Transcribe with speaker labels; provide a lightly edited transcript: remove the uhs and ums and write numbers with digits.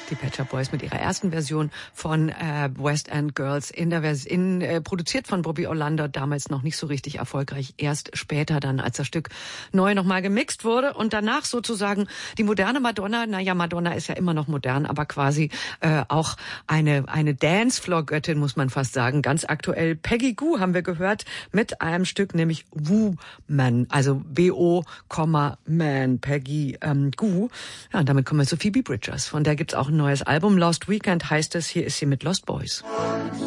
Speaker 1: Die Pet Shop Boys mit ihrer ersten Version von West End Girls produziert von Bobby Orlando, damals noch nicht so richtig erfolgreich, erst später dann, als das Stück neu nochmal gemixt wurde und danach sozusagen die moderne Madonna, naja, Madonna ist ja immer noch modern, aber quasi auch eine Dancefloor-Göttin, muss man fast sagen, ganz aktuell. Peggy Gou haben wir gehört mit einem Stück, nämlich Woman, also B-O, Man, Peggy Gou. Ja, und damit kommen wir zu Phoebe Bridgers, von der gibt's auch ein neues Album, Lost Weekend heißt es, hier ist sie mit Lost Boys.